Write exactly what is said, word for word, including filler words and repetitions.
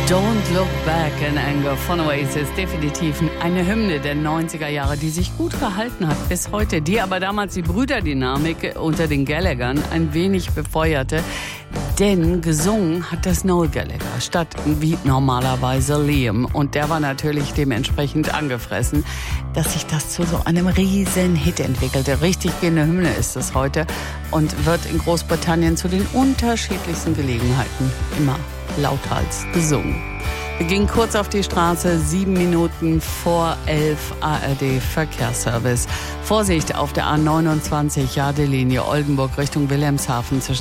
Don't Look Back in Anger von Oasis, definitiv eine Hymne der neunziger Jahre, die sich gut gehalten hat bis heute, die aber damals die Brüderdynamik unter den Gallaghern ein wenig befeuerte, denn gesungen hat das Noel Gallagher statt wie normalerweise Liam und der war natürlich dementsprechend angefressen, dass sich das zu so einem riesen Hit entwickelte. Richtig gehende Hymne ist es heute und wird in Großbritannien zu den unterschiedlichsten Gelegenheiten immer lauthals gesungen. Wir gingen kurz auf die Straße, sieben Minuten vor elf, A R D Verkehrsservice. Vorsicht auf der A neunundzwanzig, Jadelinie Oldenburg Richtung Wilhelmshaven zwischen